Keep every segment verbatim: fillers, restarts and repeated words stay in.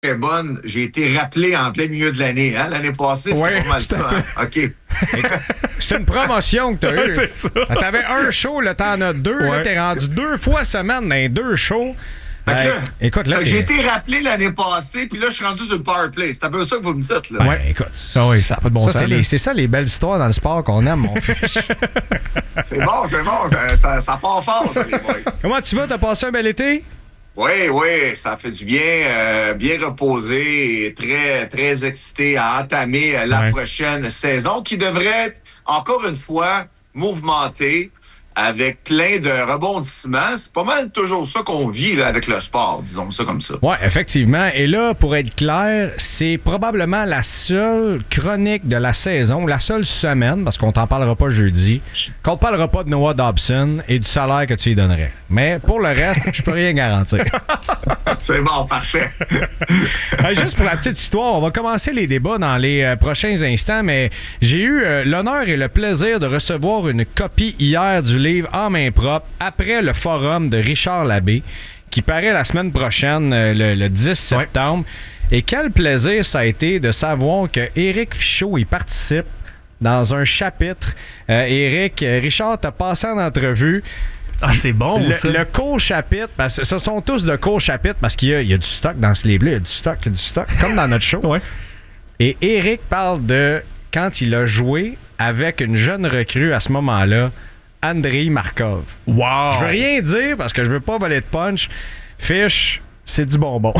est bonne. J'ai été rappelé en plein milieu de l'année. Hein? L'année passée, ouais, c'est pas mal ça. Hein? OK. C'est une promotion que t'as eue. C'est ça. T'avais un show, là, t'en as deux. Ouais. Là, t'es rendu deux fois semaine dans les deux shows. Fait que Euh, là, écoute, là, fait que t'es- j'ai été rappelé l'année passée, puis là, je suis rendu sur le power play. C'est un peu ça que vous me dites. Là. Ouais, écoute, ça, Ah oui, ça n'a pas de bon ça, sens. c'est, là. les- c'est ça les belles histoires dans le sport qu'on aime, mon fils. C'est bon, c'est bon. Ça, ça, ça part fort, ça, les boys. Comment tu vas? T'as passé un bel été? Oui, oui, ça fait du bien. Euh, bien reposé et très, très excité à entamer euh, la Ouais. prochaine saison qui devrait être, encore une fois, mouvementée avec plein de rebondissements. C'est pas mal toujours ça qu'on vit là, avec le sport, disons ça comme ça. Oui, effectivement. Et là, pour être clair, c'est probablement la seule chronique de la saison, la seule semaine, parce qu'on t'en parlera pas jeudi, qu'on ne parlera pas de Noah Dobson et du salaire que tu lui donnerais. Mais pour le reste, je peux rien garantir. C'est bon, parfait. Euh, juste pour la petite histoire, on va commencer les débats dans les euh, prochains instants, mais j'ai eu euh, l'honneur et le plaisir de recevoir une copie hier du livre En main propre après le forum de Richard Labbé qui paraît la semaine prochaine, euh, le, le dix septembre. Et quel plaisir ça a été de savoir que Éric Fichaud y participe dans un chapitre. Euh, Éric, euh, Richard t'a passé en entrevue. Ah, c'est bon, Le, ça. le court chapitre, parce que ce sont tous de courts chapitres parce qu'il y a, il y a du stock dans ce livre-là, il y a du stock, il y a du stock, comme dans notre show. Ouais. Et Éric parle de quand il a joué avec une jeune recrue à ce moment-là, Andrei Markov. Wow. Je veux rien dire parce que je veux pas voler de punch. Fish, c'est du bonbon.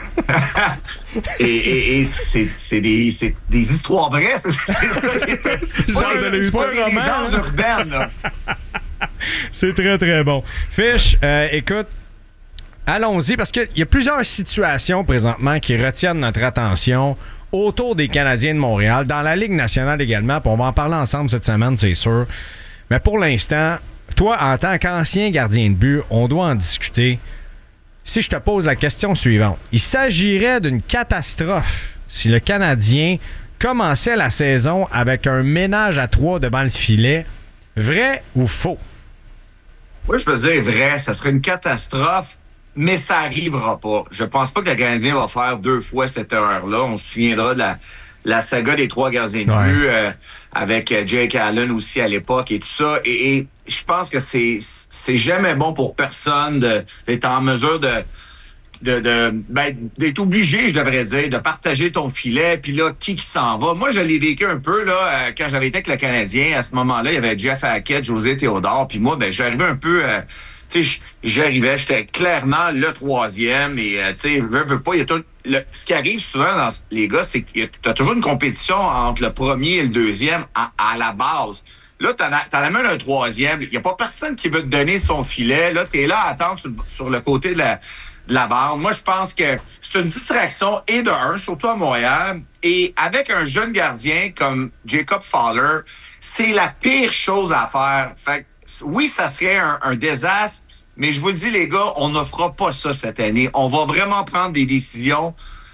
Et, et, et c'est, c'est, des, c'est des histoires vraies, c'est, c'est ça. qui est- C'est pas genre de des, c'est pas l'histoire des roman, légendes là. urbaines. Là. C'est très, très bon. Fish, euh, écoute, allons-y parce qu'il y a plusieurs situations présentement qui retiennent notre attention autour des Canadiens de Montréal, dans la Ligue nationale également, puis on va en parler ensemble cette semaine, c'est sûr. Mais pour l'instant, toi, en tant qu'ancien gardien de but, on doit en discuter. Si je te pose la question suivante, il s'agirait d'une catastrophe si le Canadien commençait la saison avec un ménage à trois devant le filet. Vrai ou faux? Moi, je veux dire vrai, ça serait une catastrophe, mais ça arrivera pas. Je pense pas que le Canadien va faire deux fois cette erreur-là. On se souviendra de la, la saga des trois gardiens de Ouais. but euh, avec euh, Jake Allen aussi à l'époque et tout ça. Et, et je pense que c'est c'est jamais bon pour personne de- d'être en mesure de de, de ben, d'être obligé, je devrais dire, de partager ton filet, puis là, qui qui s'en va. Moi, je l'ai vécu un peu, là, euh, quand j'avais été avec le Canadien. À ce moment-là, il y avait Jeff Hackett, José Théodore, puis moi, ben, j'arrivais un peu... euh, tu sais, j'arrivais, j'étais clairement le troisième, et, euh, tu sais, veux, veux pas, il y a tout... Le, ce qui arrive souvent dans les gars, c'est que tu as toujours une compétition entre le premier et le deuxième à, à la base. Là, t'en, as, t'en amènes un troisième. Il n'y a pas personne qui veut te donner son filet. Là, t'es là à attendre sur, sur le côté de la, de la barre. Moi, je pense que c'est une distraction et de un, surtout à Montréal. Et avec un jeune gardien comme Jacob Fowler, c'est la pire chose à faire. Fait que, oui, ça serait un, un désastre, mais je vous le dis, les gars, on ne fera pas ça cette année. On va vraiment prendre des décisions.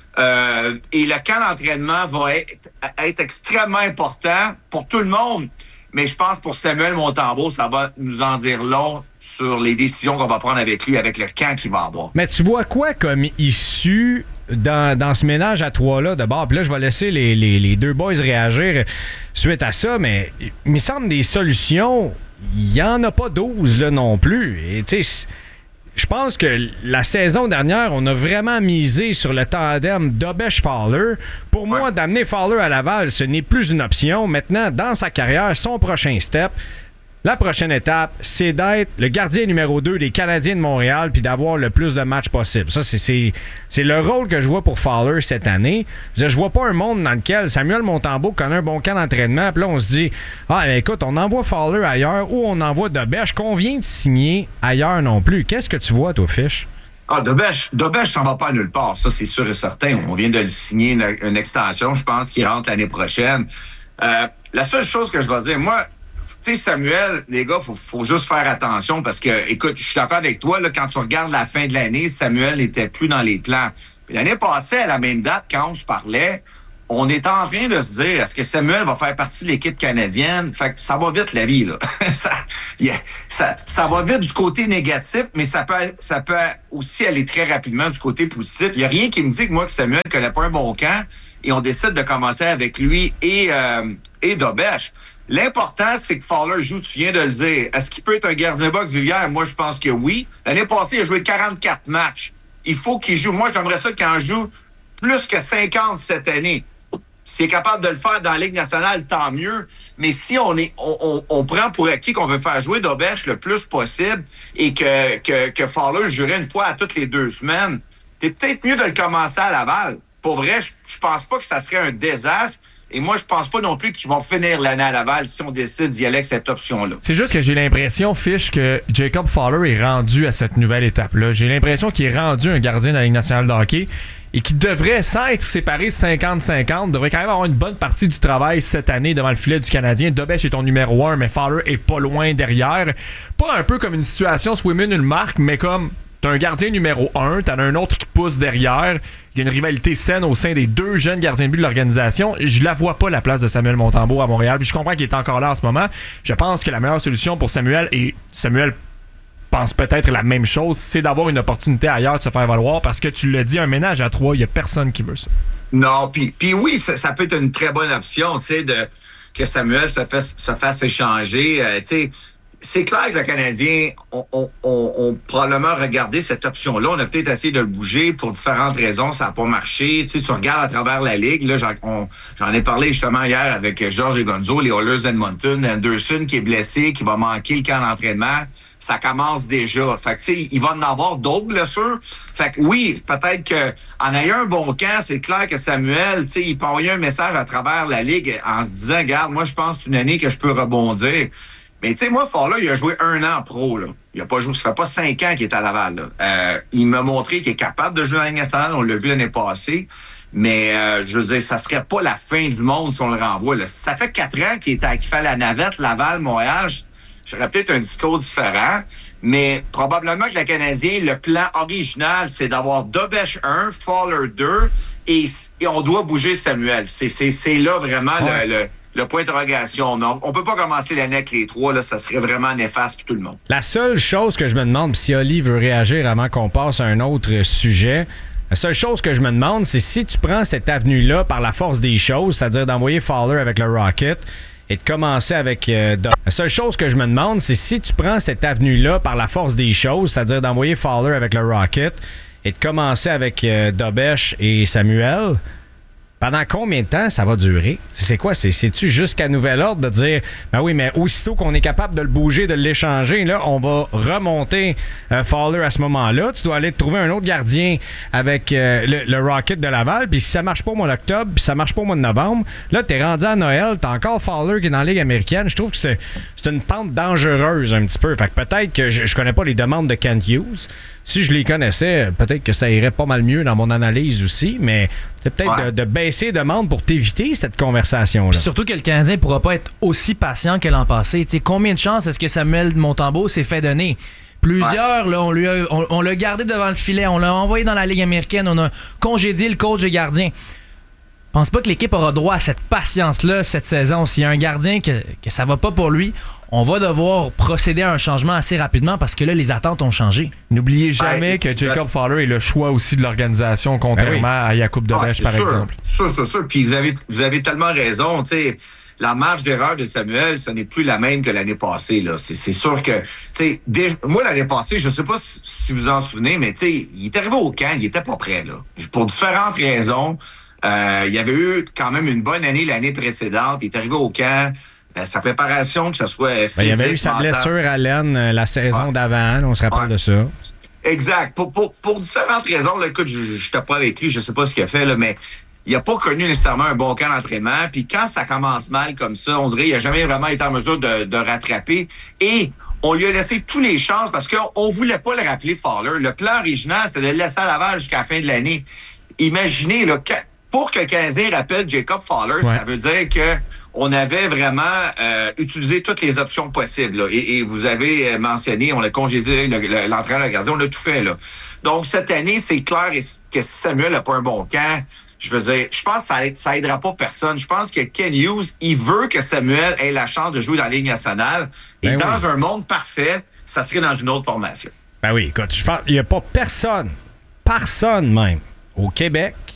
Euh, et le camp d'entraînement va être, être extrêmement important pour tout le monde. Mais je pense pour Samuel Montembeault, ça va nous en dire long sur les décisions qu'on va prendre avec lui, avec le camp qu'il va avoir. Mais tu vois quoi comme issue dans, dans ce ménage à trois-là de bord? Puis là, je vais laisser les, les, les deux boys réagir suite à ça, mais il me semble des solutions, il n'y en a pas douze là non plus. Et tu sais, je pense que la saison dernière, on a vraiment misé sur le tandem Dobesch-Fowler. Pour moi, Ouais. d'amener Fowler à Laval, ce n'est plus une option. Maintenant, dans sa carrière, son prochain step, la prochaine étape, c'est d'être le gardien numéro deux des Canadiens de Montréal puis d'avoir le plus de matchs possible. Ça, c'est, c'est, c'est le rôle que je vois pour Fowler cette année. Je veux dire, je vois pas un monde dans lequel Samuel Montembeault connaît un bon camp d'entraînement puis là, on se dit « Ah, ben, écoute, on envoie Fowler ailleurs ou on envoie Dobesch qu'on vient de signer ailleurs non plus. » Qu'est-ce que tu vois, toi, Fish? Ah, Dobesch, Dobesch s'en va pas à nulle part. Ça, c'est sûr et certain. On vient de le signer une, une extension. Je pense qu'il rentre l'année prochaine. Euh, la seule chose que je vais dire, moi, tu sais, Samuel, les gars, faut, faut juste faire attention parce que, écoute, je suis d'accord avec toi, là, quand tu regardes la fin de l'année, Samuel n'était plus dans les plans. Puis l'année passée, à la même date, quand on se parlait, on est en train de se dire, est-ce que Samuel va faire partie de l'équipe canadienne? Fait que ça va vite, la vie, là. ça, yeah, ça, ça va vite du côté négatif, mais ça peut, ça peut aussi aller très rapidement du côté positif. Il n'y a rien qui me dit que moi, que Samuel ne connaît pas un bon camp et on décide de commencer avec lui et, euh, et Dobèche. L'important, c'est que Fowler joue, tu viens de le dire. Est-ce qu'il peut être un gardien de boxe vulgaire? Moi, je pense que oui. L'année passée, il a joué quarante-quatre matchs. Il faut qu'il joue. Moi, j'aimerais ça qu'il en joue plus que cinquante cette année. S'il est capable de le faire dans la Ligue nationale, tant mieux. Mais si on est, on, on, on prend pour acquis qu'on veut faire jouer Dobèche le plus possible et que, que, que Fowler jouerait une fois à toutes les deux semaines, c'est peut-être mieux de le commencer à Laval. Pour vrai, je, je pense pas que ça serait un désastre. Et moi, je pense pas non plus qu'ils vont finir l'année à Laval si on décide d'y aller avec cette option-là. C'est juste que j'ai l'impression, Fish, que Jacob Fowler est rendu à cette nouvelle étape-là. J'ai l'impression qu'il est rendu un gardien de la Ligue nationale de hockey et qu'il devrait, sans être séparé cinquante cinquante, devrait quand même avoir une bonne partie du travail cette année devant le filet du Canadien. Dobèche est ton numéro un, mais Fowler est pas loin derrière. Pas un peu comme une situation Swayman une marque, mais comme t'as un gardien numéro un, t'en as un autre qui pousse derrière. Il y a une rivalité saine au sein des deux jeunes gardiens de but de l'organisation. Je la vois pas, la place de Samuel Montembeault à Montréal. Puis je comprends qu'il est encore là en ce moment. Je pense que la meilleure solution pour Samuel, et Samuel pense peut-être la même chose, c'est d'avoir une opportunité ailleurs de se faire valoir parce que tu l'as dit, un ménage à trois, il y a personne qui veut ça. Non, puis puis oui, ça, ça peut être une très bonne option, tu sais, de que Samuel se fasse, se fasse échanger, euh, tu sais. C'est clair que le Canadien ont on, on, on probablement regardé cette option-là. On a peut-être essayé de le bouger pour différentes raisons. Ça n'a pas marché. Tu sais, tu regardes à travers la Ligue. Là, j'en, on, j'en ai parlé justement hier avec Georges et Gonzo, les Oilers d'Edmonton. Anderson qui est blessé, qui va manquer le camp d'entraînement. Ça commence déjà. Fait que, tu sais, il va en avoir d'autres blessures. Fait que oui, peut-être qu'en ayant un bon camp, c'est clair que Samuel, tu sais, il peut envoyer un message à travers la Ligue en se disant, regarde, moi, je pense que c'est une année que je peux rebondir. Mais tu sais, moi, Fowler, il a joué un an pro, là. Il a pas joué, ça fait pas cinq ans qu'il est à Laval, là. Euh, il m'a montré qu'il est capable de jouer dans la Ligue nationale. On l'a vu l'année passée. Mais, euh, je veux dire, ça serait pas la fin du monde si on le renvoie, là. Ça fait quatre ans qu'il est à, qu'il fait la navette Laval, Montréal. J'aurais peut-être un discours différent. Mais probablement que le Canadien, le plan original, c'est d'avoir Dobèche un, Fowler deux, et, et on doit bouger Samuel. C'est, c'est, c'est là vraiment ouais. le, le Le point d'interrogation. Non, on peut pas commencer l'année avec les trois, là, ça serait vraiment néfaste pour tout le monde. La seule chose que je me demande, si Oli veut réagir avant qu'on passe à un autre sujet, la seule chose que je me demande, c'est si tu prends cette avenue-là par la force des choses, c'est-à-dire d'envoyer Fowler avec le Rocket et de commencer avec... Euh, la seule chose que je me demande, c'est si tu prends cette avenue-là par la force des choses, c'est-à-dire d'envoyer Fowler avec le Rocket et de commencer avec euh, Dobèche et Samuel... Pendant combien de temps ça va durer? C'est quoi? C'est, c'est-tu jusqu'à nouvel ordre de dire, ben oui, mais aussitôt qu'on est capable de le bouger, de l'échanger, là, on va remonter euh, Fowler à ce moment-là. Tu dois aller te trouver un autre gardien avec euh, le, le Rocket de Laval. Puis si ça marche pas au mois d'octobre, puis ça marche pas au mois de novembre, là, t'es rendu à Noël, t'as encore Fowler qui est dans la Ligue américaine. Je trouve que c'est, c'est une pente dangereuse un petit peu. Fait que peut-être que je, je connais pas les demandes de Kent Hughes. Si je les connaissais, peut-être que ça irait pas mal mieux dans mon analyse aussi, mais c'est peut-être ouais. de, de baisser les demandes pour t'éviter cette conversation-là. Puis surtout que le Canadien ne pourra pas être aussi patient que l'an passé. T'sais, combien de chances est-ce que Samuel Montembeault s'est fait donner? Plusieurs, ouais. là, on, lui a, on, on l'a gardé devant le filet, on l'a envoyé dans la Ligue américaine, on a congédié le coach et gardien. Je pense pas que l'équipe aura droit à cette patience-là cette saison. S'il y a un gardien que, que ça va pas pour lui, on va devoir procéder à un changement assez rapidement parce que là, les attentes ont changé. N'oubliez jamais ouais, que Jacob Fowler est le choix aussi de l'organisation, contrairement oui. à Jakub Dobèche, ah, par sûr. exemple. C'est sûr, c'est sûr. Puis vous avez, vous avez tellement raison. T'sais, la marge d'erreur de Samuel, ce n'est plus la même que l'année passée. Là. C'est, c'est sûr que... Dès, moi, l'année passée, je ne sais pas si, si vous en souvenez, mais il est arrivé au camp, il était pas prêt. Là. Pour différentes raisons. Euh, il y avait eu quand même une bonne année l'année précédente. Il est arrivé au camp. Euh, sa préparation, que ce soit physique, ben, il y avait eu sa mental. blessure à l'aine euh, la saison ouais. d'avant. On se rappelle ouais. de ça. Exact. Pour, pour, pour différentes raisons, là, écoute, je n'étais pas avec lui, je sais pas ce qu'il a fait, là, mais il n'a pas connu nécessairement un bon camp d'entraînement. Puis quand ça commence mal comme ça, on dirait qu'il n'a jamais vraiment été en mesure de, de rattraper. Et on lui a laissé tous les chances parce qu'on ne voulait pas le rappeler, Fowler. Le plan original, c'était de le laisser à Laval jusqu'à la fin de l'année. Imaginez, là, quand pour que le Canadien rappelle Jacob Fowler, ouais. ça veut dire que on avait vraiment euh, utilisé toutes les options possibles. Là. Et, et vous avez mentionné, on a congédié le, le, l'entraîneur, le gardien, on a tout fait. Là. Donc, cette année, c'est clair que si Samuel n'a pas un bon camp, je veux dire, je pense que ça, ça aidera pas personne. Je pense que Ken Hughes, il veut que Samuel ait la chance de jouer dans la Ligue nationale. Et ben dans oui. un monde parfait, ça serait dans une autre formation. Ben oui, écoute, je pense qu'il n'y a pas personne, personne même, au Québec